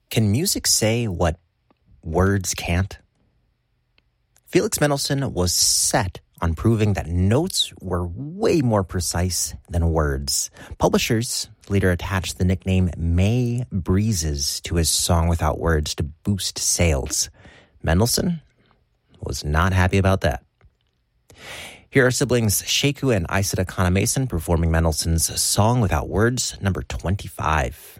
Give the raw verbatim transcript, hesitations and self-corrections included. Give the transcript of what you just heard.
Can music say what words can't? Felix Mendelssohn was set on proving that notes were way more precise than words. Publishers later attached the nickname May Breezes to his Song Without Words to boost sales. Mendelssohn was not happy about that. Here are siblings Sheku and Aissata Kana Mason performing Mendelssohn's Song Without Words, number twenty-five.